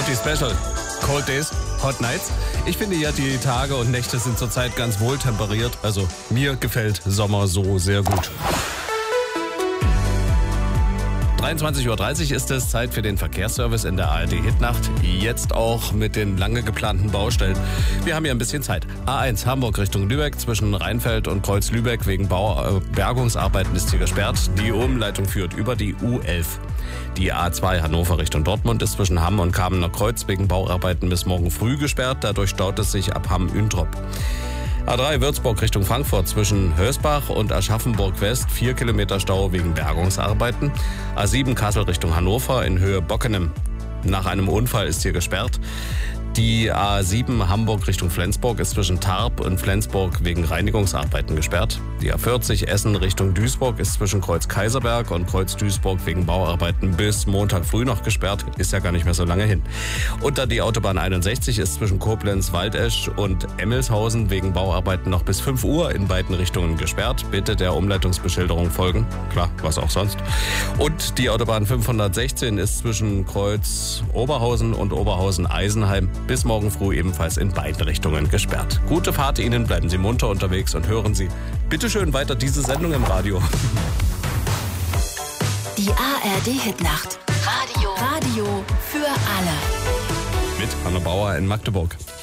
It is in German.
Beauty Special. Cold Days, Hot Nights. Ich finde ja, die Tage und Nächte sind zurzeit ganz wohl temperiert. Also mir gefällt Sommer so sehr gut. 23:30 Uhr ist es, Zeit für den Verkehrsservice in der ARD-Hitnacht. Jetzt auch mit den lange geplanten Baustellen. Wir haben ja ein bisschen Zeit. A1 Hamburg Richtung Lübeck zwischen Rheinfeld und Kreuz-Lübeck wegen Bergungsarbeiten ist hier gesperrt. Die Umleitung führt über die U11. Die A2 Hannover Richtung Dortmund ist zwischen Hamm und Kamener Kreuz wegen Bauarbeiten bis morgen früh gesperrt. Dadurch staut es sich ab Hamm-Üntrop. A3 Würzburg Richtung Frankfurt zwischen Hösbach und Aschaffenburg West 4 Kilometer Stau wegen Bergungsarbeiten. A7 Kassel Richtung Hannover in Höhe Bockenem. Nach einem Unfall ist hier gesperrt. Die A7 Hamburg Richtung Flensburg ist zwischen Tarp und Flensburg wegen Reinigungsarbeiten gesperrt. Die A40 Essen Richtung Duisburg ist zwischen Kreuz Kaiserberg und Kreuz Duisburg wegen Bauarbeiten bis Montag früh noch gesperrt. Ist ja gar nicht mehr so lange hin. Und dann die Autobahn 61 ist zwischen Koblenz, Waldesch und Emmelshausen wegen Bauarbeiten noch bis 5 Uhr in beiden Richtungen gesperrt. Bitte der Umleitungsbeschilderung folgen. Klar, was auch sonst. Und die Autobahn 516 ist zwischen Kreuz Oberhausen und Oberhausen-Eisenheim bis morgen früh ebenfalls in beiden Richtungen gesperrt. Gute Fahrt Ihnen, bleiben Sie munter unterwegs und hören Sie bitteschön weiter diese Sendung im Radio. Die ARD-Hitnacht. Radio für alle. Mit Hanna Bauer in Magdeburg.